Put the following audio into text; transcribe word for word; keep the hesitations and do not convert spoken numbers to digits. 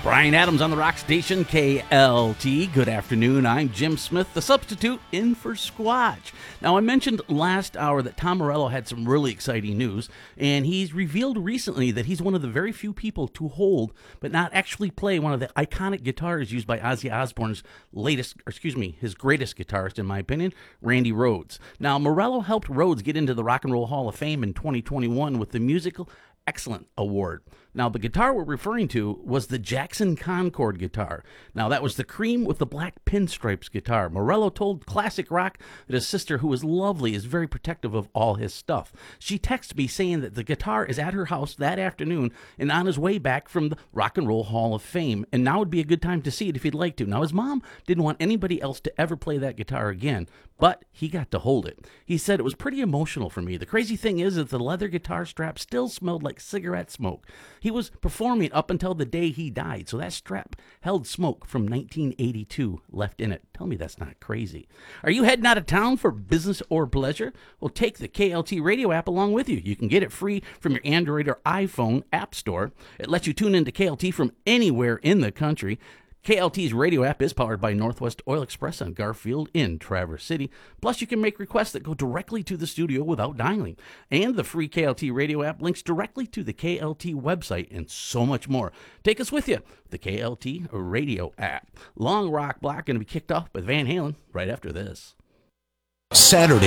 Brian Adams on the rock station, K L T. Good afternoon. I'm Jim Smith, the substitute in for Squatch. Now, I mentioned last hour that Tom Morello had some really exciting news, and he's revealed recently that he's one of the very few people to hold, but not actually play, one of the iconic guitars used by Ozzy Osbourne's latest, or excuse me, his greatest guitarist, in my opinion, Randy Rhoads. Now, Morello helped Rhoads get into the Rock and Roll Hall of Fame in twenty twenty-one with the Musical Excellent Award. Now, the guitar we're referring to was the Jackson Concord guitar. Now, that was the cream with the black pinstripes guitar. Morello told Classic Rock that his sister, who is lovely, is very protective of all his stuff. She texted me saying that the guitar is at her house that afternoon and on his way back from the Rock and Roll Hall of Fame, and now would be a good time to see it if he'd like to. Now, his mom didn't want anybody else to ever play that guitar again, but he got to hold it. He said, "It was pretty emotional for me. The crazy thing is that the leather guitar strap still smelled like cigarette smoke. He was performing up until the day he died, so that strap held smoke from nineteen eighty-two left in it." Tell me that's not crazy. Are you heading out of town for business or pleasure? Well, take the K L T radio app along with you. You can get it free from your Android or iPhone app store. It lets you tune into K L T from anywhere in the country. K L T's radio app is powered by Northwest Oil Express on Garfield in Traverse City. Plus, you can make requests that go directly to the studio without dialing. And the free K L T radio app links directly to the K L T website and so much more. Take us with you, the K L T radio app. Long Rock Block going to be kicked off with Van Halen right after this. Saturday.